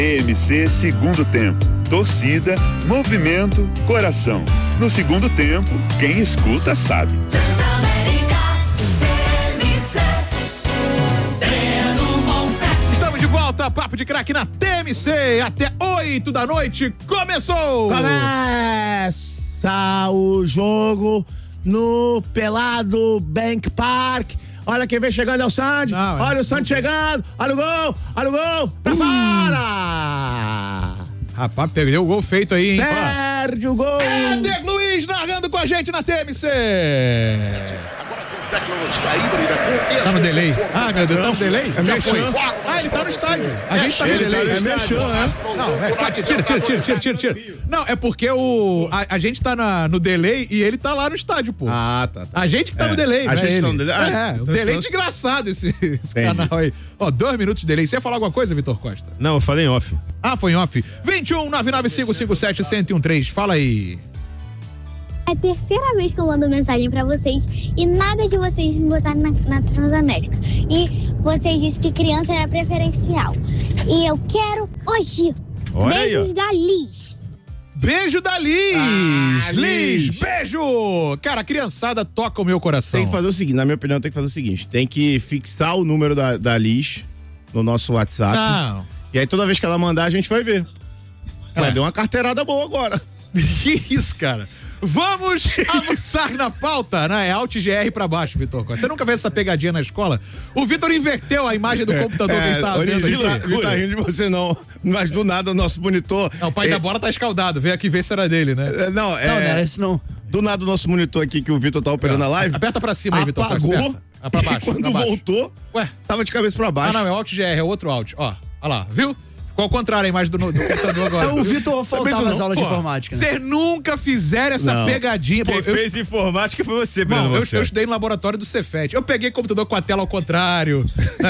TMC Segundo Tempo. Torcida, movimento, coração. No segundo tempo, quem escuta sabe. Estamos de volta, Papo de Craque na TMC. Até 8 da noite. Começou! Começa o jogo no Pelado Bank Park. Olha quem vem chegando, é o Sandy. Olha o Sandy chegando. Olha o gol. Tá fora. Rapaz, perdeu o gol feito aí, hein? Perde o gol. Éder Luiz narrando com a gente na TMC. Tecnologia híbrida com Tá no delay. Ah, meu Deus, tá no delay? Já foi. Ele tá no estádio. A gente tá no delay. Tira. Não, é porque a gente tá no delay e ele tá lá no estádio, pô. Ah, tá. A gente que tá no delay, A gente tá no delay. um delay desgraçado esse canal aí. Ó, 2 minutos de delay. Você ia falar alguma coisa, Vitor Costa? Não, eu falei em off. Ah, foi em off. 21-99557-1013. Fala aí. É a terceira vez que eu mando mensagem pra vocês e nada de vocês me botaram na Transamérica. E vocês disseram que criança era preferencial. E eu quero hoje. Olha beijos aí, da Liz. Beijo da Liz! Liz, beijo! Cara, a criançada toca o meu coração. Tem que fazer o seguinte, na minha opinião, tem que fazer o seguinte: tem que fixar o número da Liz no nosso WhatsApp. Não. E aí toda vez que ela mandar, a gente vai ver. Ela deu uma carteirada boa agora. Que isso, cara? Vamos avançar na pauta, né? É Alt GR pra baixo, Vitor Costa. Você nunca fez essa pegadinha na escola? O Vitor inverteu a imagem do computador que ele estava vendo. Ele tá rindo de você não, mas do nada o nosso monitor... Não, o pai da bola tá escaldado, veio aqui ver se era dele, né? Não era esse não. Do nada o nosso monitor aqui que o Vitor tá operando a live... Aperta pra cima aí, Vitor Costa. Apagou, pra baixo, e quando pra baixo. voltou, tava de cabeça pra baixo. Ah, não, é Alt GR, é outro Alt. Ó lá, viu? Ficou ao contrário a imagem do computador agora. O Vitor faltava nas aulas de Pô, informática. Né? Vocês nunca fizeram essa pegadinha. Quem fez informática foi você, Bruno. Não, eu estudei no laboratório do Cefet. Eu peguei computador com a tela ao contrário.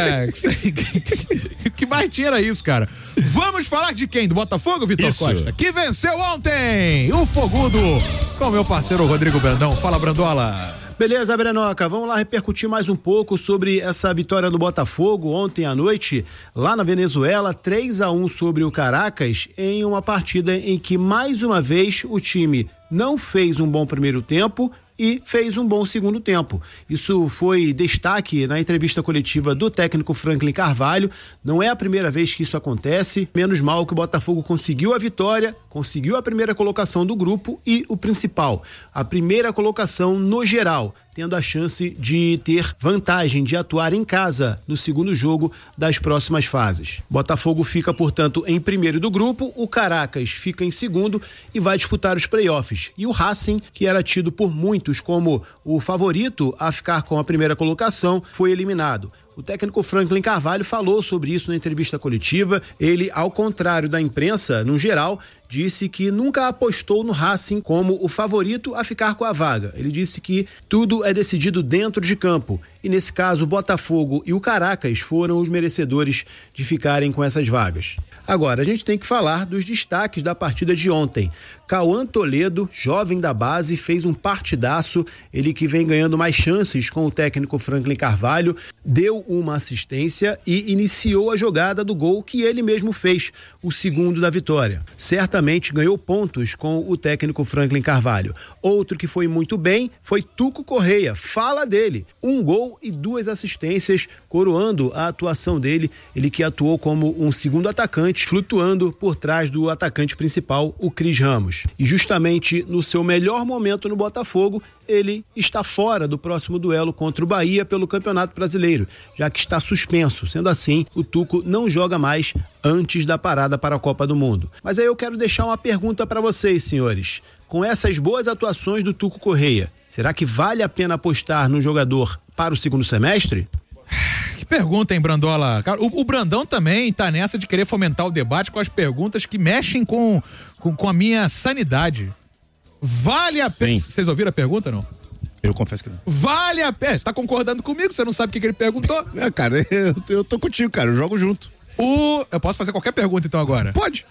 Que mais tinha era isso, cara. Vamos falar de quem? Do Botafogo, Vitor Costa? Que venceu ontem o Fogudo com o meu parceiro Rodrigo Brandão. Fala, Brandola. Beleza, Brenoca, vamos lá repercutir mais um pouco sobre essa vitória do Botafogo ontem à noite, lá na Venezuela, 3-1 sobre o Caracas, em uma partida em que, mais uma vez, o time não fez um bom primeiro tempo e fez um bom segundo tempo. Isso foi destaque na entrevista coletiva do técnico Franklin Carvalho. Não é a primeira vez que isso acontece, menos mal que o Botafogo conseguiu a vitória, conseguiu a primeira colocação do grupo e o principal, a primeira colocação no geral, tendo a chance de ter vantagem de atuar em casa no segundo jogo das próximas fases. Botafogo fica, portanto, em primeiro do grupo, o Caracas fica em segundo e vai disputar os playoffs. E o Racing, que era tido por muitos como o favorito a ficar com a primeira colocação, foi eliminado. O técnico Franklin Carvalho falou sobre isso na entrevista coletiva. Ele, ao contrário da imprensa, no geral, disse que nunca apostou no Racing como o favorito a ficar com a vaga. Ele disse que tudo é decidido dentro de campo. E nesse caso, o Botafogo e o Caracas foram os merecedores de ficarem com essas vagas. Agora, a gente tem que falar dos destaques da partida de ontem. Cauã Toledo, jovem da base, fez um partidaço. Ele que vem ganhando mais chances com o técnico Franklin Carvalho, deu uma assistência e iniciou a jogada do gol que ele mesmo fez, o segundo da vitória. Certamente ganhou pontos com o técnico Franklin Carvalho. Outro que foi muito bem foi Tuco Correia. Fala dele. 1 gol e 2 assistências, coroando a atuação dele. Ele que atuou como um segundo atacante, flutuando por trás do atacante principal, o Cris Ramos. E justamente no seu melhor momento no Botafogo, ele está fora do próximo duelo contra o Bahia pelo Campeonato Brasileiro, já que está suspenso. Sendo assim, o Tuco não joga mais antes da parada para a Copa do Mundo. Mas aí eu quero deixar uma pergunta para vocês, senhores. Com essas boas atuações do Tuco Correia, será que vale a pena apostar no jogador para o segundo semestre? Que pergunta, hein, Brandola? Cara, o Brandão também tá nessa de querer fomentar o debate com as perguntas que mexem com a minha sanidade. Vale a pena... Vocês ouviram a pergunta, não? Eu confesso que não. Vale a pena? Você tá concordando comigo? Você não sabe o que ele perguntou? Cara, eu tô contigo, cara. Eu jogo junto. Eu posso fazer qualquer pergunta, então, agora? Pode.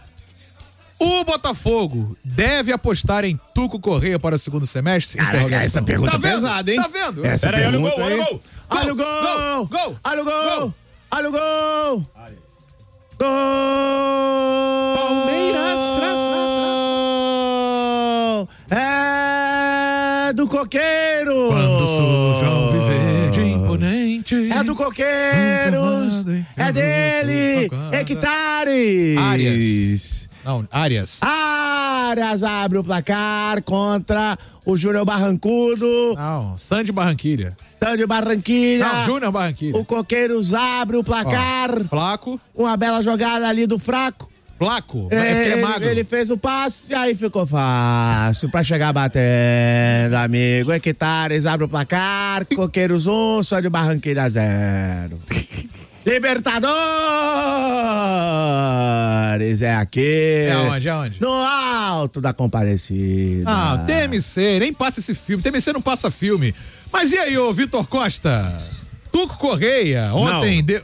O Botafogo deve apostar em Tuco Correia para o segundo semestre? Caraca, essa pergunta tá é pesada, hein? Tá vendo? Essa Peraí, olha o pergunta gol, olha o gol! Olha o gol! Gol! Olha o gol! Olha o gol! Gol! Palmeiras! É do Coqueiro! Quando surjam viver de imponente. É do Coqueiros! É dele! Hectares! Arias. Não, Arias. Arias abre o placar contra o Júnior Barrancudo. Não, Sandy Barranquilha. Sandy Barranquilha. Não, Júnior Barranquilha. O Coqueiros abre o placar. Ó, Flaco. Uma bela jogada ali do Fraco. Flaco. É magro. Ele fez o passe e aí ficou fácil pra chegar batendo, amigo. Hectares abre o placar. Coqueiros 1, Sandy Barranquilha 0. Libertadores é aqui. É aonde? É onde? No Alto da Compadecida. Ah, TMC, nem passa esse filme. TMC não passa filme. Mas e aí, ô Vitor Costa? Tuco Correia, ontem deu...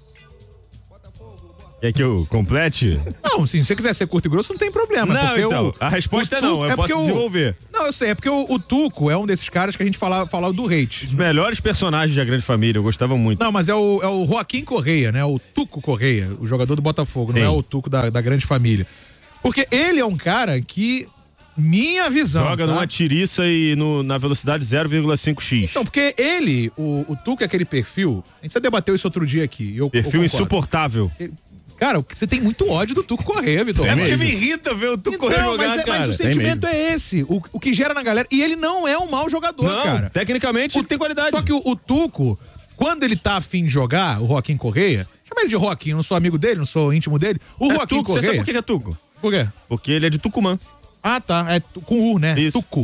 Quer que eu complete? Não, sim, se você quiser ser curto e grosso, não tem problema. Não, porque então, a resposta é não, eu posso desenvolver. Não, eu sei, é porque o Tuco é um desses caras que a gente falava do hate. Os melhores personagens da Grande Família, eu gostava muito. Não, mas é o Joaquim Correia, né? O Tuco Correia, o jogador do Botafogo, não é o Tuco da Grande Família. Porque ele é um cara que, minha visão... Joga numa tiriça e na velocidade 0,5x. Então, porque ele, o Tuco é aquele perfil, a gente já debateu isso outro dia aqui. Perfil insuportável. Cara, você tem muito ódio do Tuco Correia, Vitor. É porque me irrita ver o Tuco Correia jogar, cara. Mas o sentimento é esse. O que gera na galera. E ele não é um mau jogador, não, cara. Tecnicamente, ele tem qualidade. Só que o Tuco, quando ele tá afim de jogar, o Joaquim Correia, chama ele de Joaquim, eu não sou amigo dele, não sou íntimo dele. O Joaquim Tuco, Correia... Você sabe por que é Tuco? Por quê? Porque ele é de Tucumã. Ah, tá. É com U, né? Isso. Tuco.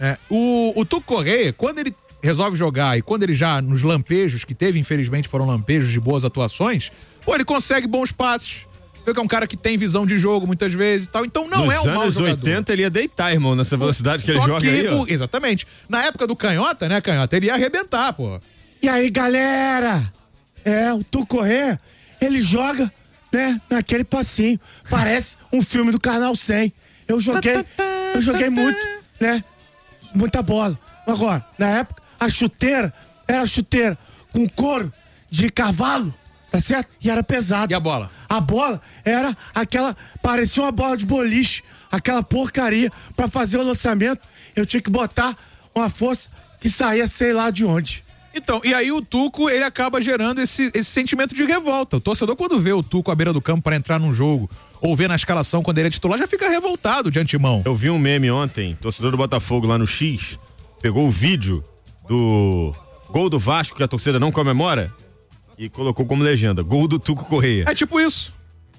O Tuco Correia, quando ele resolve jogar e quando ele já, nos lampejos que teve, infelizmente foram lampejos de boas atuações, pô, ele consegue bons passes. Que é um cara que tem visão de jogo muitas vezes e tal, então não é um mau jogador. Nos anos 80 ele ia deitar, irmão, nessa velocidade que ele joga aí, ó. Exatamente. Na época do Canhota, né, Canhota, ele ia arrebentar, pô. E aí, galera? O Tuco Correia, ele joga, né, naquele passinho. Parece um filme do Canal 100. Eu joguei muito, né, muita bola. Agora, na época, a chuteira era chuteira com couro de cavalo. Tá certo? E era pesado. E a bola? A bola era aquela, parecia uma bola de boliche, aquela porcaria. Pra fazer o lançamento, eu tinha que botar uma força que saía sei lá de onde. Então, e aí o Tuco, ele acaba gerando esse sentimento de revolta. O torcedor, quando vê o Tuco à beira do campo pra entrar num jogo, ou vê na escalação quando ele é titular, já fica revoltado de antemão. Eu vi um meme ontem, torcedor do Botafogo lá no X, pegou o vídeo do gol do Vasco que a torcida não comemora e colocou como legenda, gol do Tuco Correia. É tipo isso.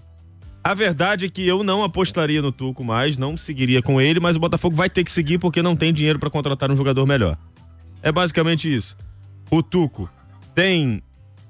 A verdade é que eu não apostaria no Tuco mais, não seguiria com ele, mas o Botafogo vai ter que seguir porque não tem dinheiro para contratar um jogador melhor. É basicamente isso. O Tuco tem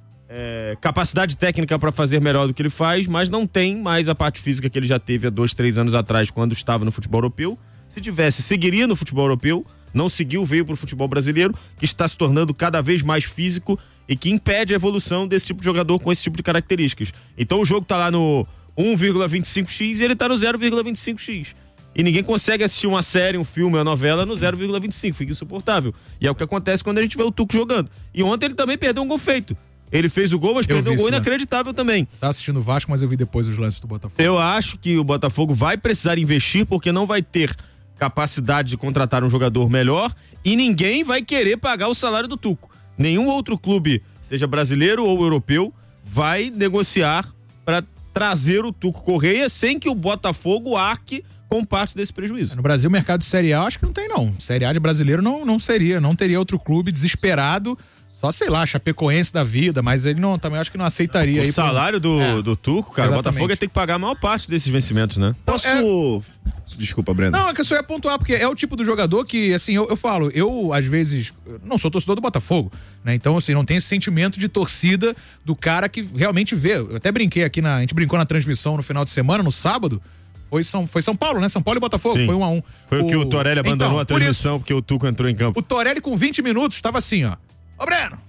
capacidade técnica para fazer melhor do que ele faz, mas não tem mais a parte física que ele já teve há 2, 3 anos atrás, quando estava no futebol europeu. Se tivesse, seguiria no futebol europeu, não seguiu, veio pro futebol brasileiro, que está se tornando cada vez mais físico e que impede a evolução desse tipo de jogador com esse tipo de características. Então o jogo tá lá no 1,25x e ele tá no 0,25x. E ninguém consegue assistir uma série, um filme, uma novela no 0,25, fica insuportável. E é o que acontece quando a gente vê o Tuco jogando. E ontem ele também perdeu um gol feito. Ele fez o gol, mas perdeu um gol inacreditável também. Tá assistindo o Vasco, mas eu vi depois os lances do Botafogo. Eu acho que o Botafogo vai precisar investir porque não vai ter capacidade de contratar um jogador melhor e ninguém vai querer pagar o salário do Tuco. Nenhum outro clube, seja brasileiro ou europeu, vai negociar para trazer o Tuco Correia sem que o Botafogo arque com parte desse prejuízo. No Brasil, o mercado de Série A, acho que não tem não. Série A de brasileiro não teria outro clube desesperado, só sei lá, Chapecoense da vida, mas ele não, também acho que não aceitaria. O salário do Tuco, cara, Exatamente. o Botafogo ia ter que pagar a maior parte desses vencimentos, né? Posso... Desculpa, Breno. Não, é que eu só ia pontuar, porque é o tipo do jogador que, assim, eu falo, eu, às vezes, não sou torcedor do Botafogo, né? Então, assim, não tem esse sentimento de torcida do cara que realmente vê. Eu até brinquei aqui, a gente brincou na transmissão no final de semana, no sábado, foi São Paulo, né? São Paulo e Botafogo, Sim. foi 1-1. Foi o que o Torelli abandonou então, a transmissão porque o Tuco entrou em campo. O Torelli com 20 minutos tava assim, ó. Ô, Breno!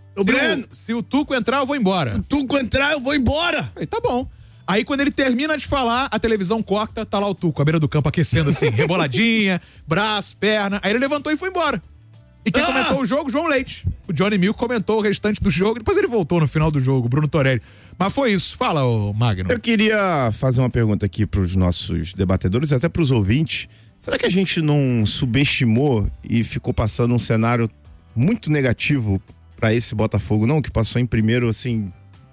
Se o Tuco entrar, eu vou embora. Se o Tuco entrar, eu vou embora. Falei, tá bom. Aí quando ele termina de falar, a televisão corta, tá lá o Tuco, à beira do campo aquecendo assim, reboladinha, braço, perna. Aí ele levantou e foi embora. E quem comentou o jogo? João Leite. O Johnny Milk comentou o restante do jogo, depois ele voltou no final do jogo, Bruno Torelli. Mas foi isso. Fala, ô Magno. Eu queria fazer uma pergunta aqui pros nossos debatedores e até pros ouvintes. Será que a gente não subestimou e ficou passando um cenário muito negativo para esse Botafogo, não? Que passou em primeiro, assim,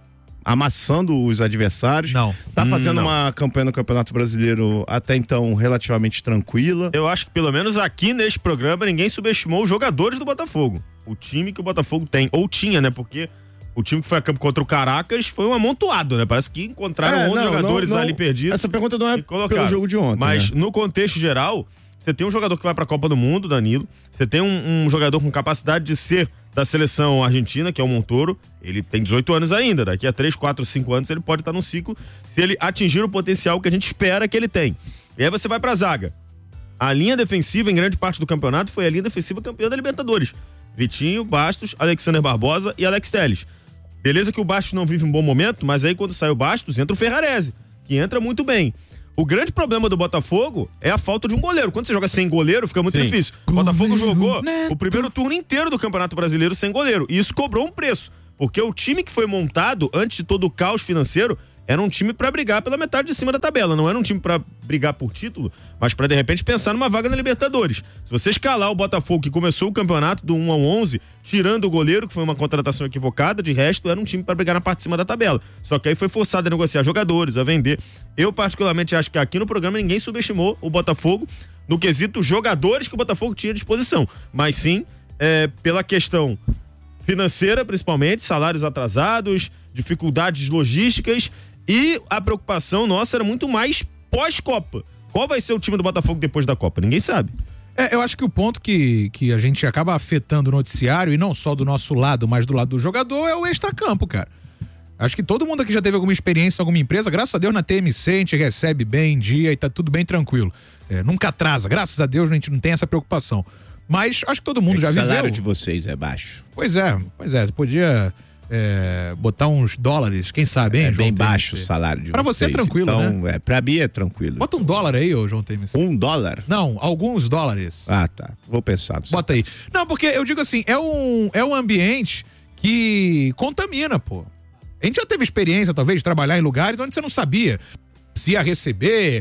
amassando os adversários. Não. Tá fazendo uma campanha no Campeonato Brasileiro até então relativamente tranquila. Eu acho que pelo menos aqui neste programa ninguém subestimou os jogadores do Botafogo. O time que o Botafogo tem, ou tinha, né? Porque o time que foi a campo contra o Caracas foi um amontoado, né? Parece que encontraram 11 jogadores ali perdidos. Essa pergunta não é pelo jogo de ontem. Mas né? No contexto geral, você tem um jogador que vai pra Copa do Mundo, Danilo. Você tem um jogador com capacidade de ser da seleção argentina, que é o Montoro. Ele tem 18 anos ainda. Daqui a 3, 4, 5 anos ele pode estar num ciclo se ele atingir o potencial que a gente espera que ele tem. E aí você vai pra zaga. A linha defensiva, em grande parte do campeonato, foi a linha defensiva campeã da Libertadores. Vitinho, Bastos, Alexander Barbosa e Alex Telles. Beleza que o Bastos não vive um bom momento, mas aí quando sai o Bastos, entra o Ferrarese, que entra muito bem. O grande problema do Botafogo é a falta de um goleiro. Quando você joga sem goleiro, fica muito difícil. O Botafogo jogou o primeiro turno inteiro do Campeonato Brasileiro sem goleiro. E isso cobrou um preço. Porque o time que foi montado, antes de todo o caos financeiro, era um time pra brigar pela metade de cima da tabela. Não era um time pra brigar por título, mas pra de repente pensar numa vaga na Libertadores. Se você escalar o Botafogo, que começou o campeonato do 1 ao 11, tirando o goleiro, que foi uma contratação equivocada, de resto era um time pra brigar na parte de cima da tabela. Só que aí foi forçado a negociar jogadores, a vender. Eu particularmente acho que aqui no programa ninguém subestimou o Botafogo no quesito jogadores que o Botafogo tinha à disposição. Mas sim, pela questão financeira, principalmente, salários atrasados, dificuldades logísticas. E a preocupação nossa era muito mais pós-Copa. Qual vai ser o time do Botafogo depois da Copa? Ninguém sabe. Eu acho que o ponto que a gente acaba afetando o noticiário, e não só do nosso lado, mas do lado do jogador, é o extracampo, cara. Acho que todo mundo aqui já teve alguma experiência em alguma empresa. Graças a Deus na TMC a gente recebe bem em dia e tá tudo bem tranquilo. Nunca atrasa. Graças a Deus a gente não tem essa preocupação. Mas acho que todo mundo já viveu. O salário de vocês é baixo. Pois é. Você podia botar uns dólares, quem sabe, hein, João bem TMC. Baixo o salário de pra vocês. Você é tranquilo, então, né? Pra mim é tranquilo. Bota $1 aí, ô João TMC. $1? Não, alguns dólares. Ah, tá. Vou pensar. Bota aí. Não, porque eu digo assim, é um ambiente que contamina, pô. A gente já teve experiência, talvez, de trabalhar em lugares onde você não sabia se ia receber,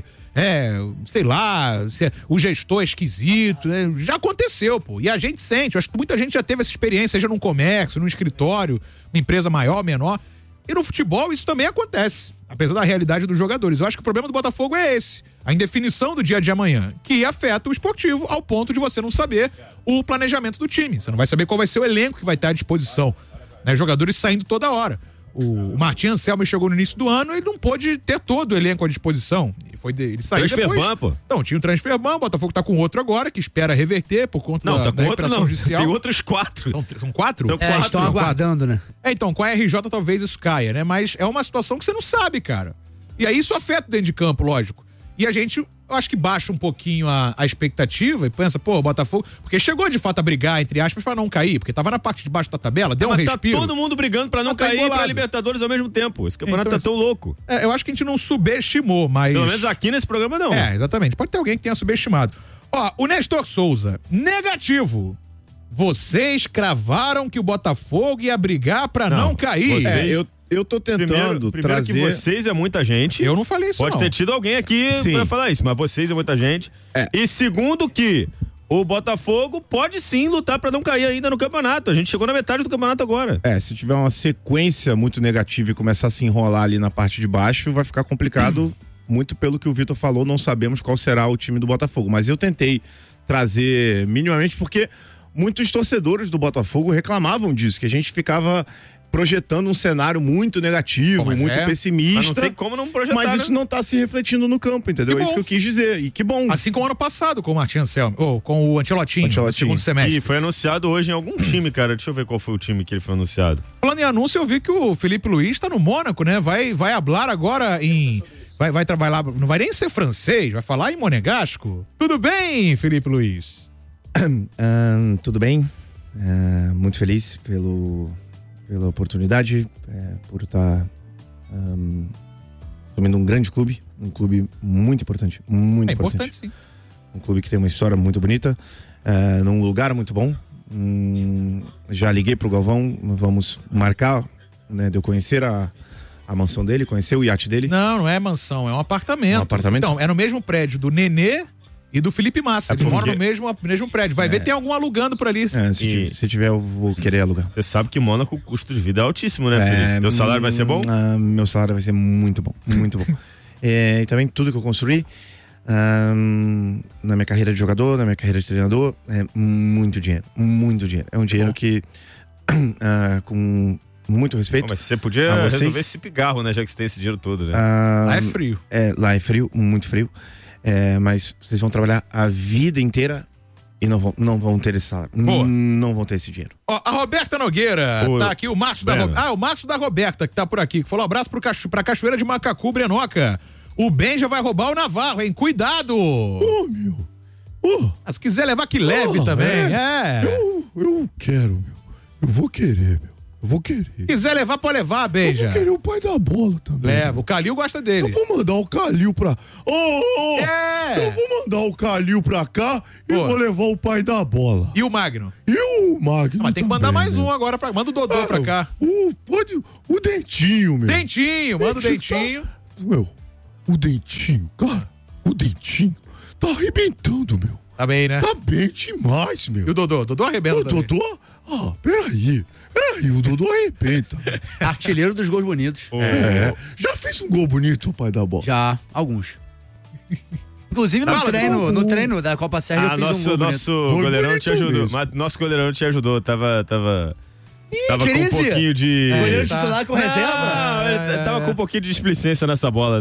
sei lá, se o gestor é esquisito, né? Já aconteceu, pô. E a gente sente, eu acho que muita gente já teve essa experiência, seja num comércio, num escritório, uma empresa maior, menor. E no futebol isso também acontece, apesar da realidade dos jogadores. Eu acho que o problema do Botafogo é esse, a indefinição do dia de amanhã, que afeta o esportivo ao ponto de você não saber o planejamento do time. Você não vai saber qual vai ser o elenco que vai estar à disposição, né? Jogadores saindo toda hora. O Martin Anselmo chegou no início do ano, ele não pôde ter todo o elenco à disposição. Ele saiu depois. Pô. Então, tinha um transferban, o Botafogo tá com outro agora, que espera reverter por conta da recuperação judicial. Tem outros 4. São 4? São 4. Estão aguardando, né? Então, com a RJ talvez isso caia, né? Mas é uma situação que você não sabe, cara. E aí isso afeta dentro de campo, lógico. E a gente, eu acho que baixa um pouquinho a expectativa e pensa, pô, o Botafogo... Porque chegou de fato a brigar, entre aspas, pra não cair, porque tava na parte de baixo da tabela, deu um respiro. Tá todo mundo brigando pra não cair pra Libertadores ao mesmo tempo. Esse campeonato tá tão louco. Eu acho que a gente não subestimou, mas... Pelo menos aqui nesse programa não. Exatamente. Pode ter alguém que tenha subestimado. Ó, o Nestor Souza, negativo. Vocês cravaram que o Botafogo ia brigar pra não cair. Eu tô tentando primeiro trazer... que vocês é muita gente. Eu não falei isso, Pode não. ter tido alguém aqui pra falar isso, mas vocês é muita gente. E segundo que o Botafogo pode sim lutar pra não cair ainda no campeonato. A gente chegou na metade do campeonato agora. Se tiver uma sequência muito negativa e começar a se enrolar ali na parte de baixo, vai ficar complicado. Muito pelo que o Vitor falou, não sabemos qual será o time do Botafogo. Mas eu tentei trazer minimamente porque muitos torcedores do Botafogo reclamavam disso, que a gente ficava projetando um cenário muito negativo, muito pessimista. Mas não tem como não projetar, mas isso não tá se refletindo no campo, entendeu? É isso que eu quis dizer. E que bom. Assim como ano passado com o Martin Anselmo, ou com o Ancelotti, no segundo semestre. E foi anunciado hoje em algum time, cara. Deixa eu ver qual foi o time que ele foi anunciado. Falando em anúncio, eu vi que o Felipe Luiz tá no Mônaco, né? Vai hablar agora em... Vai trabalhar, não vai nem ser francês, vai falar em monegasco. Tudo bem, Felipe Luiz? Tudo bem. Muito feliz pela oportunidade, por estar assumindo um grande clube, um clube muito importante, muito importante. Sim. Um clube que tem uma história muito bonita, num lugar muito bom, Já liguei pro Galvão, vamos marcar, né, de eu conhecer a mansão dele, conhecer o iate dele. Não é mansão, é um apartamento. Um apartamento? Então, é no mesmo prédio do Nenê e do Felipe Massa. Eles moram no mesmo prédio. Vai ver, tem algum alugando por ali. Se tiver, eu vou querer alugar. Você sabe que Mônaco o custo de vida é altíssimo, né, Felipe? Teu salário vai ser bom? Meu salário vai ser muito bom, muito bom. E também tudo que eu construí na minha carreira de jogador, na minha carreira de treinador, é muito dinheiro, muito dinheiro. É um dinheiro que, com muito respeito. Mas você podia resolver esse pigarro, né? Já que você tem esse dinheiro todo, né? Lá é frio. Lá é frio, muito frio. Mas vocês vão trabalhar a vida inteira e não vão ter esse salário. Não vão ter esse dinheiro. Ó, a Roberta Nogueira, tá aqui o Márcio da Roberta. O Márcio da Roberta, que tá por aqui, que falou: abraço pra Cachoeira de Macacu, Brenoca. O Ben já vai roubar o Navarro, hein? Cuidado! Se quiser levar, que leve também. Eu quero, meu. Eu vou querer, meu. Eu vou querer. Quiser levar, pode levar, Beija. Eu vou querer o pai da bola também. Leva, o Calil gosta dele. Eu vou mandar o Calil pra... Eu vou mandar o Calil pra cá e vou levar o pai da bola. E o Magno? Mas tem que mandar mais um agora. Manda o Dodô pra cá. O Dentinho, meu. Dentinho, manda o Dentinho. Meu, o Dentinho, cara. O Dentinho tá arrebentando, meu. Tá bem, né? Tá bem demais, meu. E o Dodô? Dodô arrebenta. O Dodô? Peraí, o Dodô arrebenta. Artilheiro dos gols bonitos. Já fez um gol bonito, o pai da bola? Já, alguns. Inclusive no treino da Copa Sérgio eu fiz um gol nosso goleirão te ajudou. Mas nosso goleirão te ajudou, tava com um pouquinho de... Goleiro titular com reserva? Ele tava com um pouquinho de displicência nessa bola,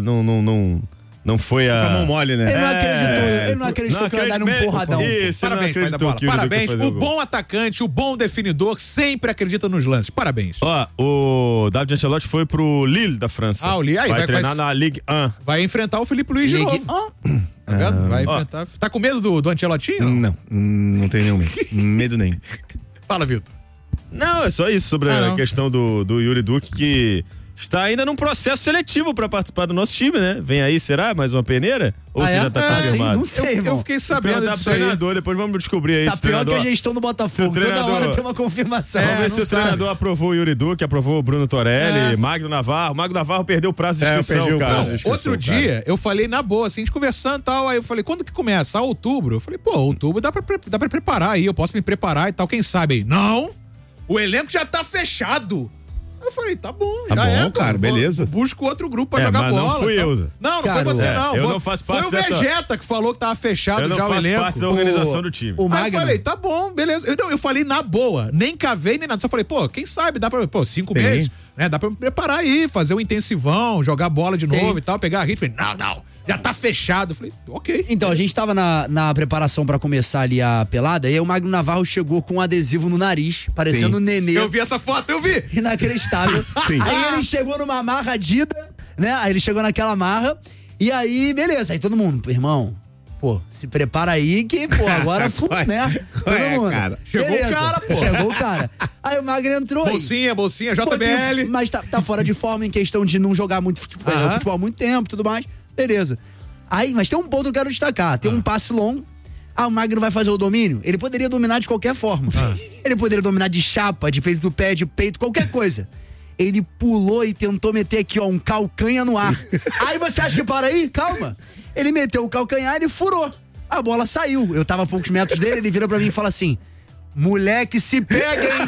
não foi a... Mão mole, né? Ele não acreditou que eu ia dar um porradão. Isso, parabéns, pai da bola. Parabéns. O bom atacante, o bom definidor, sempre acredita nos lances. Parabéns. Ó, o David Ancelotti foi pro Lille da França. O Lille. Aí, vai treinar na Ligue 1. Vai enfrentar o Felipe Luiz de novo. Tá vendo? Vai enfrentar. Tá com medo do Ancelotinho? Não tenho nenhum medo. Medo nem. Fala, Vitor. Não, é só isso sobre a questão do Yuri Duque, que está ainda num processo seletivo para participar do nosso time, né? Vem aí, será? Mais uma peneira? Ou você já tá confirmado? Não sei, eu fiquei sabendo disso aí. Treinador, depois vamos descobrir aí. Tá pior que a gestão do Botafogo. Toda hora tem uma confirmação. Vamos ver se o treinador aprovou o Yuri Duque, aprovou o Bruno Torelli, Magno Navarro. Magno Navarro perdeu o prazo de inscrição, cara. Outro dia, eu falei na boa, assim, a gente conversando e tal, aí eu falei, quando que começa? Outubro? Eu falei, outubro dá pra preparar aí, eu posso me preparar e tal, quem sabe aí. Não! O elenco já tá fechado. Eu falei, tá bom, já cara, beleza. Busca outro grupo pra jogar bola. Não fui eu. Não foi você, não. Eu não faço parte dessa... Foi o Vegeta que falou que tava fechado já o elenco. Eu não faço parte da organização do time. Aí eu falei, tá bom, beleza. Eu falei na boa, nem cavei nem nada. Só falei, quem sabe, dá pra... 5 meses, né? Dá pra me preparar aí, fazer um intensivão, jogar bola de novo e tal, pegar a ritmo. Não, já tá fechado. Eu falei, ok. Então, a gente tava na preparação pra começar ali a pelada, e aí o Magno Navarro chegou com um adesivo no nariz, parecendo um nenê. Eu vi essa foto, eu vi! Inacreditável. Aí ele chegou numa marra Adidas, né? Aí ele chegou naquela marra, e aí, beleza. Aí todo mundo, irmão, se prepara aí que, agora né? Todo mundo. Cara. Chegou o cara, Chegou o cara. Aí o Magno entrou bolsinha, JBL. Mas tá fora de forma em questão de não jogar muito futebol há muito tempo e tudo mais. Beleza. Aí, mas tem um ponto que eu quero destacar. Tem um passe longo. O Magno vai fazer o domínio? Ele poderia dominar de qualquer forma. Ele poderia dominar de chapa, de peito do pé, de peito, qualquer coisa. Ele pulou e tentou meter aqui, um calcanha no ar. Aí você acha que para aí? Calma. Ele meteu o calcanhar e furou. A bola saiu. Eu tava a poucos metros dele, ele vira pra mim e fala assim: moleque, se pega, hein?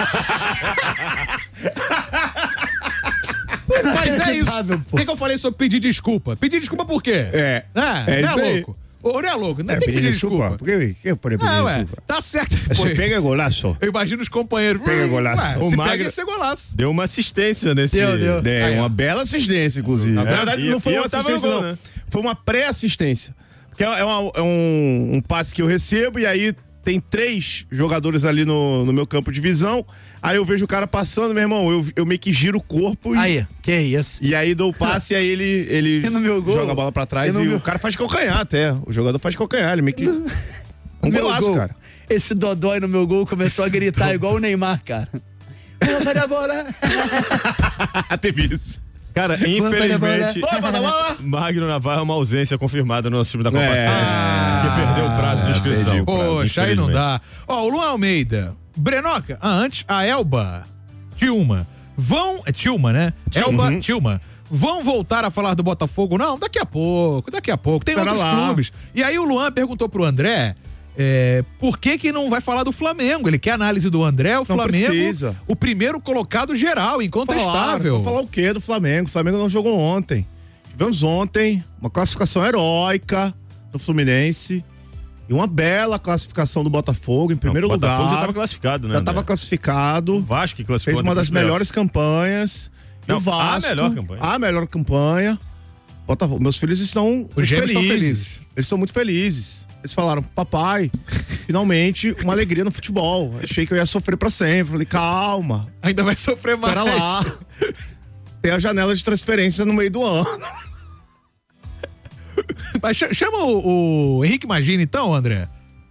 Mas é isso. Por que eu falei sobre pedir desculpa? Pedir desculpa por quê? Não é louco. Não é louco, não tem que pedir desculpa. Por que pode pedir desculpa? Tá certo. Se pega golaço. Eu imagino os companheiros. Pega golaço. Se pega esse golaço. Deu uma assistência nesse... Deu. Uma bela assistência, inclusive. Na verdade, não foi uma assistência, não. Né? Foi uma pré-assistência. Porque é um passe que eu recebo e aí tem 3 jogadores ali no meu campo de visão. Aí eu vejo o cara passando, meu irmão, eu meio que giro o corpo e... que isso? E aí dou o passe e aí ele joga a bola pra trás e o cara faz de calcanhar até. O jogador faz de calcanhar, ele meio que... Um golaço, cara. Esse Dodói no meu gol começou a gritar igual o Neymar, cara. Vai dar bola! Teve isso. Cara, infelizmente, Magno Navarro é uma ausência confirmada no nosso time da Copa Sérgio. Porque perdeu o prazo de inscrição. Poxa, aí não dá. Ó, o Luan Almeida. Brenoca, antes, a Elba. Tilma. Tilma, né? Elba, Tilma. Vão voltar a falar do Botafogo? Não, daqui a pouco. Tem outros clubes. E aí o Luan perguntou pro André por que não vai falar do Flamengo. Ele quer análise do André, o Flamengo. Precisa. O primeiro colocado geral, incontestável. Vou falar o quê do Flamengo? O Flamengo não jogou ontem. Tivemos ontem uma classificação heróica do Fluminense e uma bela classificação do Botafogo em primeiro lugar. O Botafogo já estava classificado, né? Já estava classificado. O Vasco que classificou. Fez uma das melhores campanhas. Não, o Vasco, a melhor campanha. Botafogo. Meus filhos estão felizes. Eles estão muito felizes. Eles falaram, papai, finalmente uma alegria no futebol. Achei que eu ia sofrer pra sempre. Falei, calma. Ainda vai sofrer mais. Pera lá. Tem a janela de transferência no meio do ano. Mas chama o Henrique Magini então, André.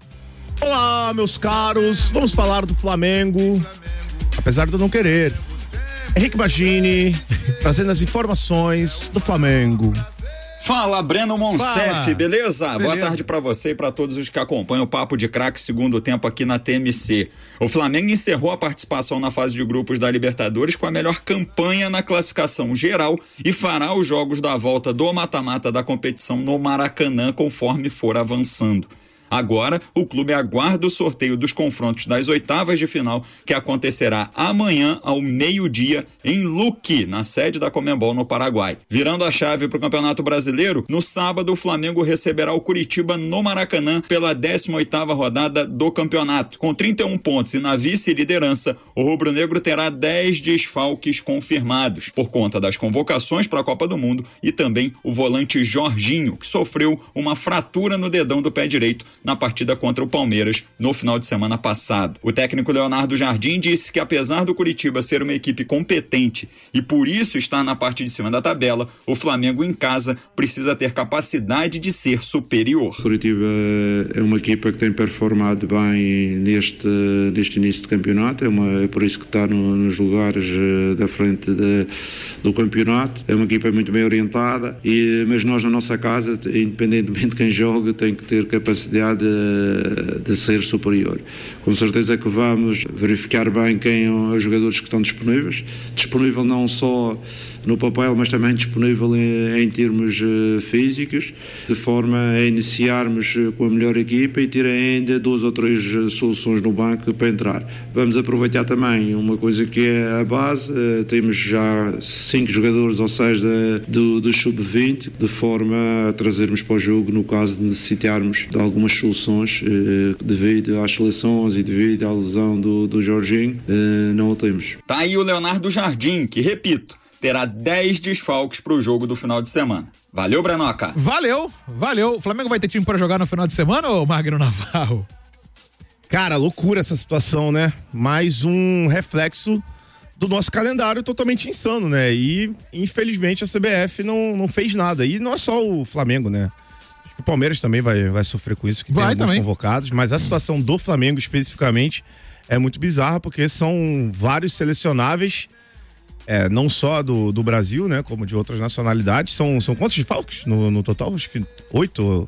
Olá, meus caros. Vamos falar do Flamengo. Apesar de eu não querer. Henrique Magini, trazendo as informações do Flamengo. Fala, Breno Monsef, beleza? Boa tarde pra você e pra todos os que acompanham o Papo de Craque segundo tempo aqui na TMC. O Flamengo encerrou a participação na fase de grupos da Libertadores com a melhor campanha na classificação geral e fará os jogos da volta do mata-mata da competição no Maracanã conforme for avançando. Agora, o clube aguarda o sorteio dos confrontos das oitavas de final, que acontecerá amanhã ao meio-dia em Luque, na sede da Conmebol no Paraguai. Virando a chave para o Campeonato Brasileiro, no sábado o Flamengo receberá o Curitiba no Maracanã pela 18ª rodada do campeonato. Com 31 pontos e na vice-liderança, o rubro-negro terá 10 desfalques confirmados, por conta das convocações para a Copa do Mundo e também o volante Jorginho, que sofreu uma fratura no dedão do pé direito na partida contra o Palmeiras no final de semana passado. O técnico Leonardo Jardim disse que apesar do Curitiba ser uma equipe competente e por isso estar na parte de cima da tabela, o Flamengo em casa precisa ter capacidade de ser superior. Curitiba é uma equipa que tem performado bem neste início de campeonato, é por isso que está nos lugares da frente do campeonato. É uma equipa muito bem orientada, mas nós na nossa casa, independentemente de quem joga, tem que ter capacidade de ser superior. Com certeza que vamos verificar bem quem são os jogadores que estão disponível não só no papel, mas também disponível em termos físicos, de forma a iniciarmos com a melhor equipa e ter ainda 2 ou 3 soluções no banco para entrar. Vamos aproveitar também uma coisa que é a base, temos já 5 jogadores, ou seja, do sub-20, de forma a trazermos para o jogo no caso de necessitarmos de algumas soluções devido às seleções e devido à lesão do Jorginho, não o temos. Tá aí o Leonardo Jardim, que, repito, terá 10 desfalques para o jogo do final de semana. Valeu, Brenoca. Valeu. O Flamengo vai ter time para jogar no final de semana, ô Magno Navarro? Cara, loucura essa situação, né? Mais um reflexo do nosso calendário totalmente insano, né? E, infelizmente, a CBF não fez nada. E não é só o Flamengo, né? Acho que o Palmeiras também vai sofrer com isso, que tem alguns convocados. Mas a situação do Flamengo, especificamente, é muito bizarra, porque são vários selecionáveis, não só do Brasil, né? Como de outras nacionalidades. São quantos desfalques no total? Acho que 8.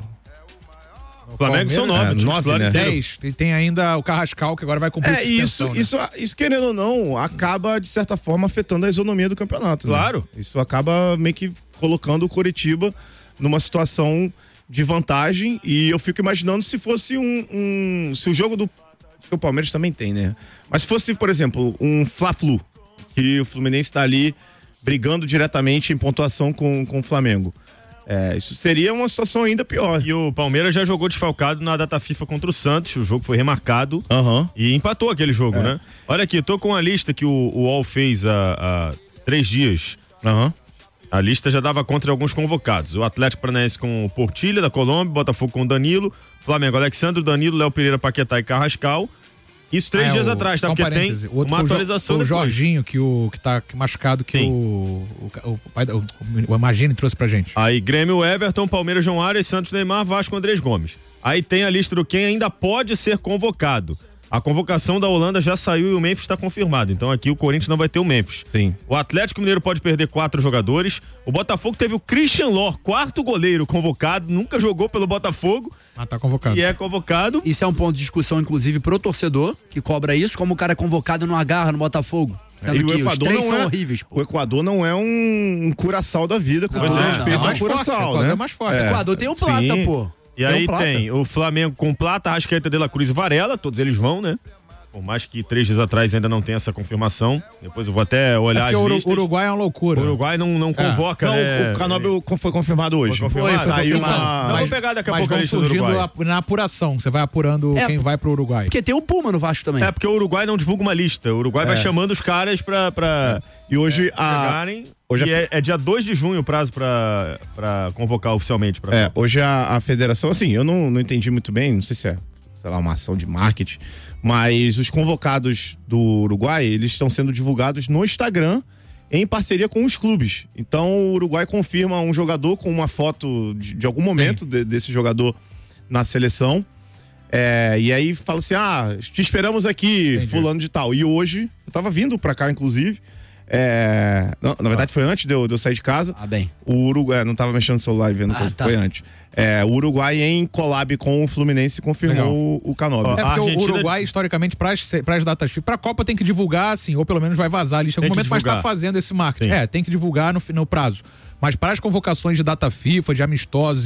O Flamengo são 9, 9, né? 10. E tem ainda o Carrascal, que agora vai cumprir suspensão, isso, querendo ou não, acaba, de certa forma, afetando a isonomia do campeonato. Claro. Né? Isso acaba meio que colocando o Coritiba numa situação de vantagem. E eu fico imaginando se fosse se o jogo do... Acho que o Palmeiras também tem, né? Mas se fosse, por exemplo, um Fla-Flu, que o Fluminense está ali brigando diretamente em pontuação com o Flamengo. Isso seria uma situação ainda pior. E o Palmeiras já jogou desfalcado na data FIFA contra o Santos, o jogo foi remarcado e empatou aquele jogo, né? Olha aqui, tô com a lista que o UOL fez há 3 dias. A lista já dava conta de alguns convocados. O Atlético Paranaense com o Portilha, da Colômbia, Botafogo com o Danilo, Flamengo, Alexandre, Danilo, Léo Pereira, Paquetá e Carrascal. Isso 3 dias atrás, tá? Porque tem uma atualização. O Jorginho, que tá machucado, que o Magini trouxe pra gente. Aí Grêmio, Everton, Palmeiras, João Arias, Santos, Neymar, Vasco, Andrés Gomes. Aí tem a lista do quem ainda pode ser convocado. A convocação da Holanda já saiu e o Memphis está confirmado. Então aqui o Corinthians não vai ter o Memphis. Sim. O Atlético Mineiro pode perder 4 jogadores. O Botafogo teve o Christian Lor, 4º goleiro convocado, nunca jogou pelo Botafogo. Tá convocado. E é convocado. Isso é um ponto de discussão, inclusive, pro torcedor, que cobra isso, como o cara é convocado não agarra no Botafogo. E o Equador não são é horríveis, pô. O Equador não é um Curaçao da vida, com todo respeito ao Curaçao, né? É mais forte. O Equador tem o Plata, Sim. pô. E aí tem o Flamengo com Plata, Arrascaeta, De La Cruz e Varela, todos eles vão, né? Por mais que 3 dias atrás ainda não tenha essa confirmação. Depois eu vou até olhar as listas. O Uruguai é uma loucura. O Uruguai não convoca, né? O Canóbio foi confirmado hoje. Foi confirmado? Saiu Não, vou pegar daqui a pouco a lista do surgindo Uruguai. na apuração. Você vai apurando quem vai pro Uruguai. Porque tem o Puma no Vasco também. É porque o Uruguai não divulga uma lista. O Uruguai vai chamando os caras pra E hoje chegarem. Hoje é dia 2 de junho o prazo pra convocar oficialmente. Hoje a federação, assim, eu não entendi muito bem, não sei se é, sei lá, uma ação de marketing, mas os convocados do Uruguai, eles estão sendo divulgados no Instagram em parceria com os clubes. Então o Uruguai confirma um jogador com uma foto de algum momento desse jogador na seleção. E aí fala assim, te esperamos aqui, entendi, fulano de tal. E hoje, eu tava vindo pra cá, inclusive, na verdade foi antes de eu sair de casa. Bem. O Uruguai, não tava mexendo no celular e vendo coisa, foi antes. O Uruguai, em collab com o Fluminense, confirmou o Canóbio. Porque o Uruguai, historicamente, pras datas FIFA, pra Copa tem que divulgar, assim, ou pelo menos vai vazar a lista em algum momento, mas tá fazendo esse marketing. Tem que divulgar no prazo. Mas para as convocações de data FIFA, de amistosos